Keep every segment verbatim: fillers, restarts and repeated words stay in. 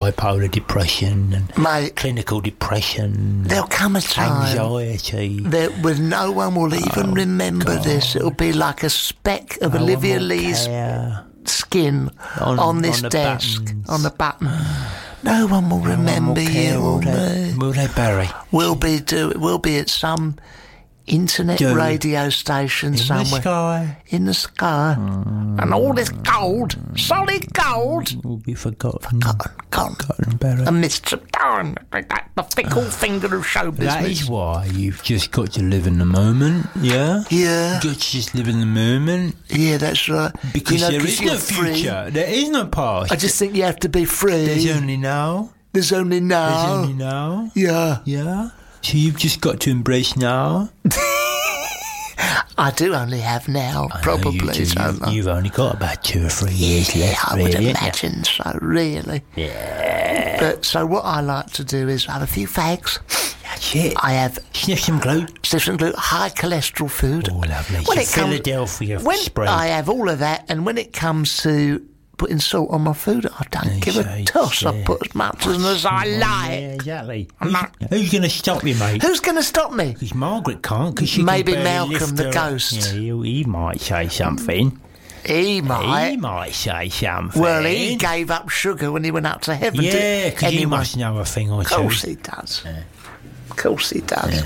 bipolar depression and Mate, clinical depression. There'll come a time anxiety. that with no one will even Oh, remember God. this. It'll be like a speck of No Olivia one will Lee's care. skin on, On- this on the desk, buttons. on the button. No one will No one remember will care, you will or they? me. Will they, Barry? We'll be do. We'll be at some internet Do- radio station In somewhere the sky in the sky, and all this gold, solid gold, will be forgotten. gone, gone. Forgotten, Barry. A mist down, the fickle finger of show That business. is why you've just got to live in the moment, yeah? Yeah, You've got to just live in the moment. yeah, that's right. Because You know, there 'cause is you're no free. future. There is no past. I just think you have to be free. There's only now. There's only There's now. only now. Yeah, Yeah? So you've just got to embrace now. I do only have now, I know probably. you do. don't You- I? You've only got about two or three years Yeah, left, I would really. imagine so, really. Yeah. But so what I like to do is have a few fags. That's it. I have Sniff some glue. sniff and glue, high cholesterol food. Oh, lovely. When Some it comes- Philadelphia When spread. I have all of that, and when it comes to putting salt on my food, I don't Yeah, give a yeah, toss. I yeah. put as much as I Yeah, like. exactly. I'm Who's, not- who's going to stop you, mate? Who's going to stop me? Because Margaret can't. Cause she Maybe can barely Malcolm lift the her- ghost. Yeah, he, he might say something. He might. He might say something. Well, he gave up sugar when he went up to heaven. Yeah, didn't because he Anyway, must know a thing or Of two. course he does. Of course he does.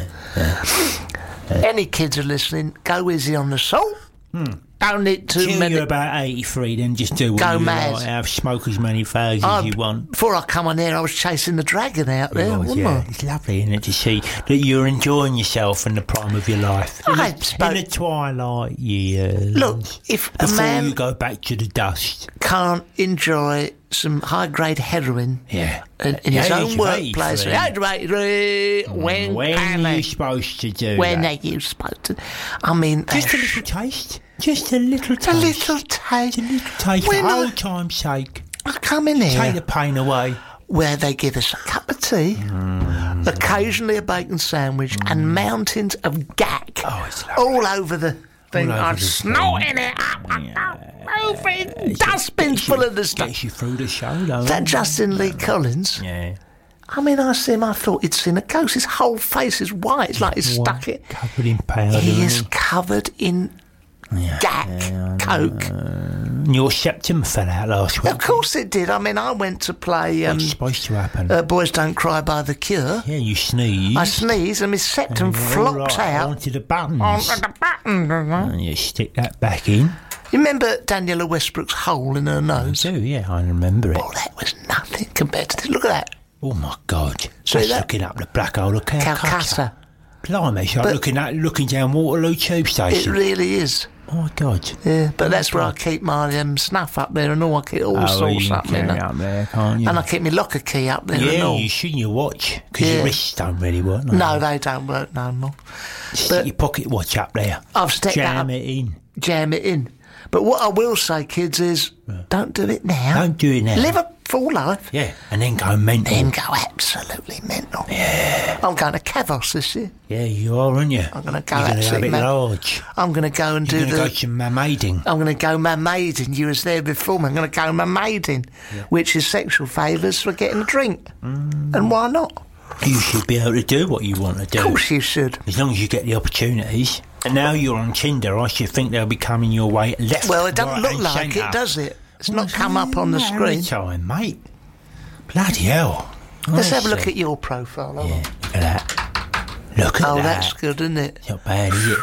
Any kids are listening, go easy on the salt. Don't eat too Till many. you're about eighty-three, then just do what Go you mad. like. Have smoke as many fags as I'd- you want. Before I come on here, I was chasing the dragon out there, Oh, wasn't yeah, I? it's lovely, isn't it, to see that you're enjoying yourself in the prime of your life. In, I the, spoke- in the twilight years. Look, if a before man you go back to the dust. can't enjoy some high-grade heroin Yeah. in, in his The own age of workplace, eighty-three. age of eighty-three, when, When can are you they? supposed to do When that? are you supposed to? I mean, Just a they're little taste. Just a little taste. a little taste. Just a little taste When for I- old time's sake. I come in Take here the pain away. where they give us a cup of tea, Mm. occasionally a bacon sandwich, and mountains of gack Oh, it's lovely. all over the thing. over I'm the snorting it up. Moving dustbins full of the stuff. Gets you through the show, though. That Justin Lee Collins. Yeah. I mean, I see him. I thought he'd seen a ghost. His whole face is white. It's like he's stuck it. Covered in powder. He is isn't covered in Yeah. gack, coke. he? Your septum fell out last week. Of course it did. I mean, I went to play um, What's supposed to happen? uh, Boys Don't Cry by The Cure. yeah, you sneeze. I sneeze and my septum and flops right out onto the buttons. onto the button. And you stick that back in. You remember Daniela Westbrook's hole in her I nose? do, yeah, I remember it. Oh, that was nothing compared to this. Look at that. Oh my God! See That's that? looking up the black hole of Calcutta. Calcutta. Blimey, it's like But- looking at looking down Waterloo Tube It Station. really is. oh my God! Yeah, but that's where I keep my um, snuff up there and all. I keep all Oh, sorts you can up there. carry up there, can't you? And I keep my locker key up there and yeah, all. you shouldn't you watch because Yeah. your wrists don't really work. Like No, that. they don't work no more. Stick but- your pocket watch up there. I've stuck that Jam up, it in. jam it in. But what I will say, kids, is don't do it now. Don't do it now. Live a full life. Yeah, and then go mental. Then go absolutely mental. Yeah. I'm going to Kavos this year. Yeah, you are, aren't you? I'm going to go You're going to have absolutely it mad. large. I'm going to go and You're do going to the... go to mamading. I'm going to go mamading. You was there before me. I'm going to go mamading, which is sexual favours for getting a drink. Mm. And why not? You should be able to do what you want to do. Of course you should. As long as you get the opportunities. And now you're on Tinder, I should think they'll be coming your way left. Well, it doesn't right, look and like centre. it, does it? It's not come up on the Not screen. every time, mate. Bloody hell. Let's have a look Honestly. at your profile. hold on. Yeah, look at that. Look at Oh, that. that's good, isn't it? It's not bad, is it?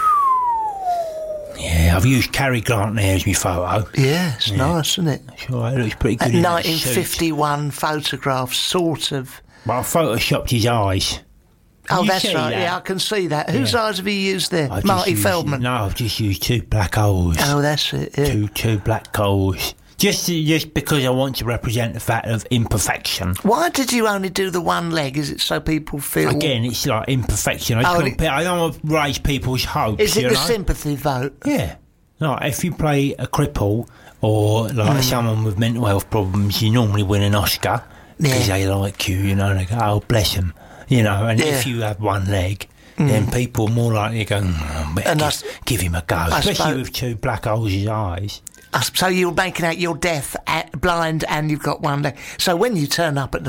Yeah, I've used Cary Grant there as my photo. Yeah, it's nice, isn't it? Sure, it looks pretty good At in that nineteen suit. fifty-one photograph, sort of. But I photoshopped his eyes. Oh, you that's see right. that? Yeah, I can see that. Whose Yeah. eyes have you used there? I've just Marty used- Feldman. No, I've just used two black holes. Oh, that's it. Yeah. Two, two black holes. Just, just because I want to represent the fact of imperfection. Why did you only do the one leg? Is it so people feel? Again, it's like imperfection. I, just Oh, can't it- pe- I don't want to raise people's hopes. Is it you the know? sympathy vote? Yeah. Like, if you play a cripple or like Hmm. someone with mental health problems, you normally win an Oscar because Yeah. they like you, you know, they go, oh, bless them, you know, and Yeah. if you have one leg, then people are more likely to go, mm, better And give, I s- give him a go, I especially suppose- with two black holes in his eyes. Uh, So you're making out you're deaf, uh, blind, and you've got one leg. So when you turn up at the